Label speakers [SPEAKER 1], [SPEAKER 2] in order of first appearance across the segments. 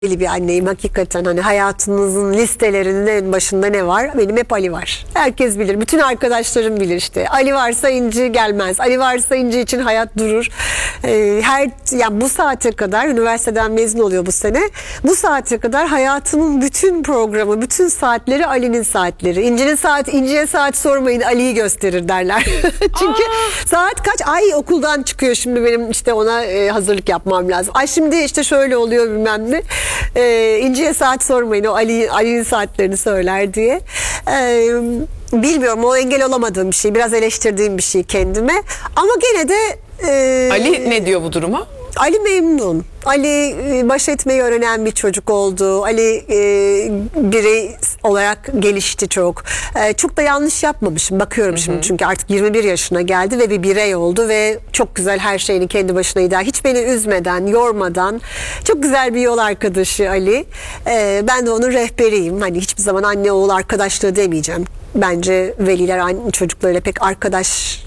[SPEAKER 1] bir anneyim hakikaten. Hani hayatınızın listelerinin en başında ne var? Benim hep Ali var. Herkes bilir. Bütün arkadaşlarım bilir işte. Ali varsa İnci gelmez. Ali varsa İnci için hayat durur. Yani bu saate kadar, üniversiteden mezun oluyor bu sene. Bu saate kadar hayatımın bütün programı, bütün saatleri Ali'nin saatleri. İnci'ye saat sormayın, Ali'yi gösterir derler. Çünkü saat kaç? Ay okuldan çıkıyor şimdi, benim işte ona hazırlık yapmam lazım. Ay şimdi işte şöyle oluyor bilmem ne. İnci'ye saat sormayın, o Ali'nin saatlerini söyler diye. Bilmiyorum, o engel olamadığım bir şey, biraz eleştirdiğim bir şey kendime, ama gene de
[SPEAKER 2] Ali ne diyor bu duruma?
[SPEAKER 1] Ali memnun. Ali baş etmeyi öğrenen bir çocuk oldu. Ali birey olarak gelişti çok. Çok da yanlış yapmamışım. Bakıyorum şimdi, çünkü artık 21 yaşına geldi ve bir birey oldu ve çok güzel, her şeyini kendi başına idare. Hiç beni üzmeden, yormadan. Çok güzel bir yol arkadaşı Ali. Ben de onun rehberiyim. Hani hiçbir zaman anne oğul arkadaşlığı demeyeceğim. Bence veliler anne çocuklarıyla pek arkadaş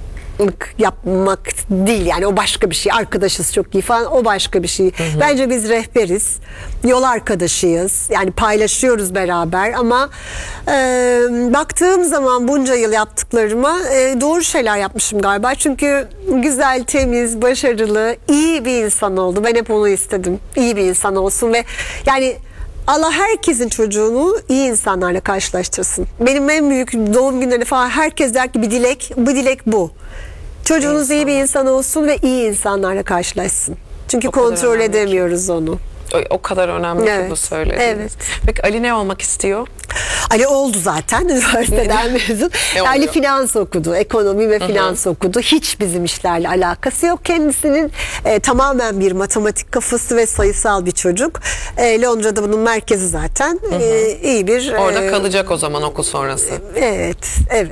[SPEAKER 1] yapmak değil, yani o başka bir şey. Arkadaşız çok iyi falan, o başka bir şey. Bence biz rehberiz, yol arkadaşıyız, yani paylaşıyoruz beraber, ama baktığım zaman bunca yıl yaptıklarıma doğru şeyler yapmışım galiba. Çünkü güzel, temiz, başarılı, iyi bir insan oldu. Ben hep onu istedim, iyi bir insan olsun ve yani Allah herkesin çocuğunu iyi insanlarla karşılaştırsın. Benim en büyük doğum günlerinde falan herkes der ki bir dilek, bu dilek bu. Çocuğunuz iyi bir insan olsun ve iyi insanlarla karşılaşsın. Çünkü kontrol edemiyoruz onu.
[SPEAKER 2] O kadar önemli ki bu söylediğiniz.
[SPEAKER 1] Evet.
[SPEAKER 2] Peki Ali ne olmak istiyor?
[SPEAKER 1] Ali oldu zaten, üniversiteden mezun. Ali finans okudu, ekonomi ve finans okudu. Hiç bizim işlerle alakası yok. Kendisinin tamamen bir matematik kafası ve sayısal bir çocuk. Londra'da bunun merkezi zaten. İyi bir...
[SPEAKER 2] Orada kalacak o zaman okul sonrası.
[SPEAKER 1] Evet.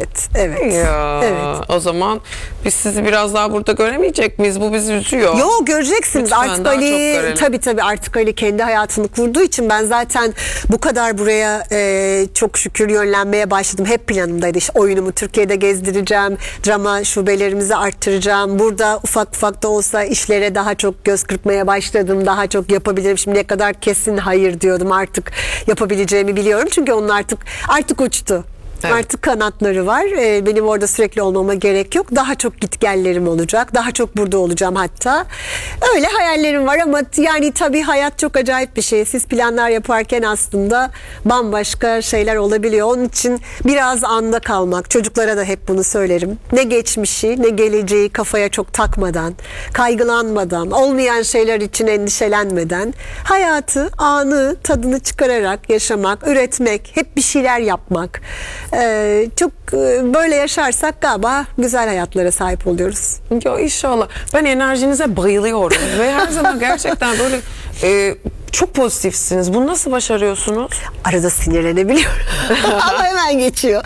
[SPEAKER 2] Ya,
[SPEAKER 1] Evet.
[SPEAKER 2] o zaman biz sizi biraz daha burada göremeyecek miyiz? Bu bizi üzüyor.
[SPEAKER 1] Yo, göreceksiniz.
[SPEAKER 2] Lütfen,
[SPEAKER 1] artık
[SPEAKER 2] daha
[SPEAKER 1] Ali,
[SPEAKER 2] çok görelim.
[SPEAKER 1] tabii artık Ali kendi hayatını kurduğu için ben zaten bu kadar buraya çok şükür yönlenmeye başladım. Hep planımdaydı. İşte oyunumu Türkiye'de gezdireceğim. Drama şubelerimizi arttıracağım. Burada ufak ufak da olsa işlere daha çok göz kırpmaya başladım. Daha çok yapabilirim. Şimdiye kadar kesin hayır diyordum. Artık yapabileceğimi biliyorum. Çünkü onun artık uçtu. Evet. Artık kanatları var. Benim orada sürekli olmama gerek yok. Daha çok gitgellerim olacak. Daha çok burada olacağım hatta. Öyle hayallerim var, ama yani tabii hayat çok acayip bir şey. Siz planlar yaparken aslında bambaşka şeyler olabiliyor. Onun için biraz anda kalmak. Çocuklara da hep bunu söylerim. Ne geçmişi ne geleceği kafaya çok takmadan, kaygılanmadan, olmayan şeyler için endişelenmeden, hayatı, anı, tadını çıkararak yaşamak, üretmek, hep bir şeyler yapmak. Çok böyle yaşarsak galiba güzel hayatlara sahip oluyoruz.
[SPEAKER 2] Ya inşallah. Ben enerjinize bayılıyorum ve her zaman gerçekten böyle çok pozitifsiniz. Bunu nasıl başarıyorsunuz?
[SPEAKER 1] Arada sinirlenebiliyorum ama hemen geçiyor.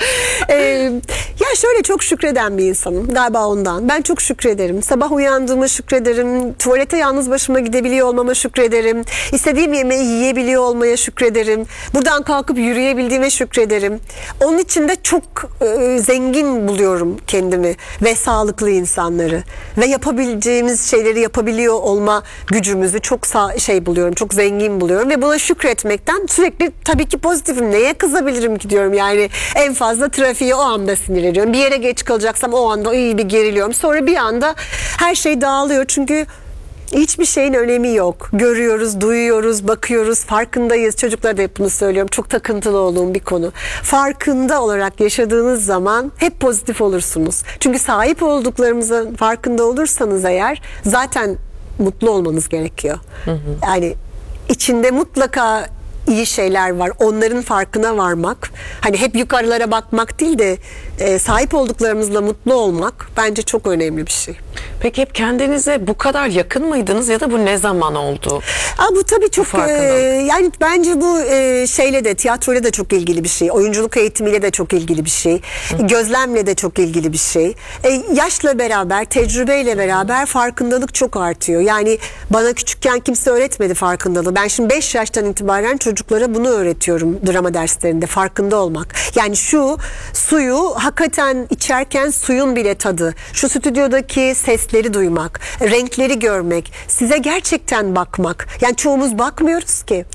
[SPEAKER 1] Ya şöyle, çok şükreden bir insanım galiba ondan. Ben çok şükrederim. Sabah uyandığıma şükrederim. Tuvalete yalnız başıma gidebiliyor olmama şükrederim. İstediğim yemeği yiyebiliyor olmaya şükrederim. Buradan kalkıp yürüyebildiğime şükrederim. Onun için de çok zengin buluyorum kendimi ve sağlıklı insanları. Ve yapabileceğimiz şeyleri yapabiliyor olma gücümüzü çok buluyorum. Çok zengin buluyorum ve buna şükretmekten sürekli tabii ki pozitifim. Neye kızabilirim ki diyorum yani. En fazla trafiğe o anda sinirleniyorum. Bir yere geç kalacaksam o anda iyi bir geriliyorum. Sonra bir anda her şey dağılıyor. Çünkü hiçbir şeyin önemi yok. Görüyoruz, duyuyoruz, bakıyoruz, farkındayız. Çocuklara da hep bunu söylüyorum. Çok takıntılı olduğum bir konu. Farkında olarak yaşadığınız zaman hep pozitif olursunuz. Çünkü sahip olduklarımızın farkında olursanız eğer, zaten mutlu olmanız gerekiyor. Yani içinde mutlaka iyi şeyler var. Onların farkına varmak, hani hep yukarılara bakmak değil de sahip olduklarımızla mutlu olmak bence çok önemli bir şey.
[SPEAKER 2] Peki hep kendinize bu kadar yakın mıydınız ya da bu ne zaman oldu?
[SPEAKER 1] Bu tabii çok yani bence bu şeyle de, tiyatroyla da çok ilgili bir şey. Oyunculuk eğitimiyle de çok ilgili bir şey. Gözlemle de çok ilgili bir şey. Yaşla beraber, tecrübeyle beraber farkındalık çok artıyor. Yani bana küçükken kimse öğretmedi farkındalığı. Ben şimdi 5 yaştan itibaren çocuklara bunu öğretiyorum drama derslerinde, farkında olmak. Yani şu suyu hakikaten içerken suyun bile tadı, şu stüdyodaki ses sesleri duymak, renkleri görmek, size gerçekten bakmak. Yani çoğumuz bakmıyoruz ki.